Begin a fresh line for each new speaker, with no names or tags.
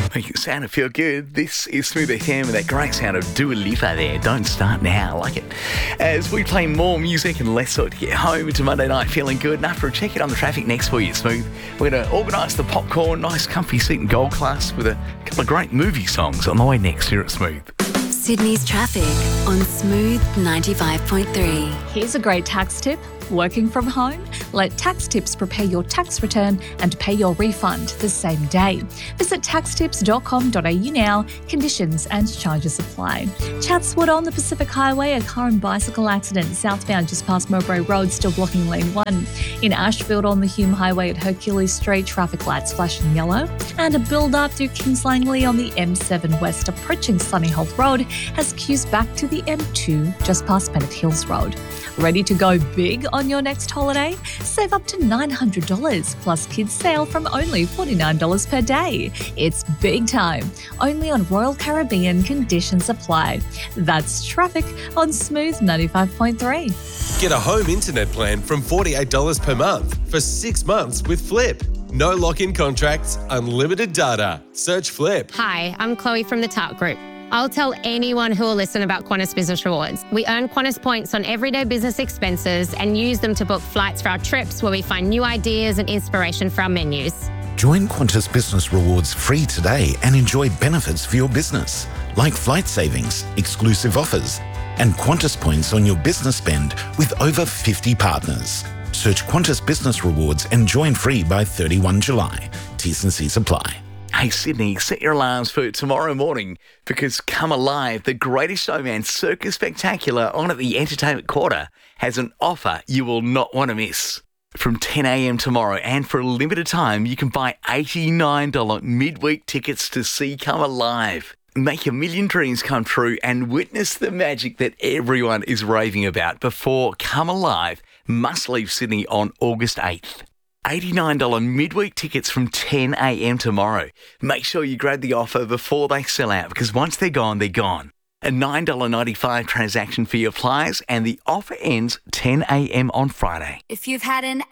Make it sound and feel good. This is Smooth FM with that great sound of Dua Lipa there. Don't start now. I like it. As we play more music and less so to get home into Monday night feeling good. And after a check in on the traffic next for you, Smooth, we're going to organise the popcorn, nice comfy seat and gold class with a couple of great movie songs on the way next here at Smooth.
Sydney's traffic on Smooth 95.3.
Here's a great tax tip. Working from home? Let Tax Tips prepare your tax return and pay your refund the same day. Visit taxtips.com.au now. Conditions and charges apply. Chatswood on the Pacific Highway, a car and bicycle accident southbound just past Mowbray Road, still blocking lane 1. In Ashfield on the Hume Highway at Hercules Street, traffic lights flashing yellow. And a build-up through Kings Langley on the M7 West approaching Sunnyholt Road has queues back to the M2 just past Bennett Hills Road. Ready to go big on your next holiday? Save up to $900 plus kids sale from only $49 per day. It's big time. Only on Royal Caribbean, conditions apply. That's traffic on Smooth 95.3.
Get a home internet plan from $48 per month for 6 months with Flip. No lock-in contracts, unlimited data. Search Flip.
Hi, I'm Chloe from the TARP Group. I'll tell anyone who will listen about Qantas Business Rewards. We earn Qantas points on everyday business expenses and use them to book flights for our trips where we find new ideas and inspiration for our menus.
Join Qantas Business Rewards free today and enjoy benefits for your business, like flight savings, exclusive offers, and Qantas points on your business spend with over 50 partners. Search Qantas Business Rewards and join free by 31 July. T's and C's apply.
Hey Sydney, set your alarms for tomorrow morning because Come Alive, the Greatest Showman Circus Spectacular on at the Entertainment Quarter, has an offer you will not want to miss. From 10 a.m. tomorrow and for a limited time, you can buy $89 midweek tickets to see Come Alive. Make a million dreams come true and witness the magic that everyone is raving about before Come Alive must leave Sydney on August 8th. $89 midweek tickets from 10 a.m. tomorrow. Make sure you grab the offer before they sell out because once they're gone, they're gone. A $9.95 transaction fee applies and the offer ends 10 a.m. on Friday.
If you've had an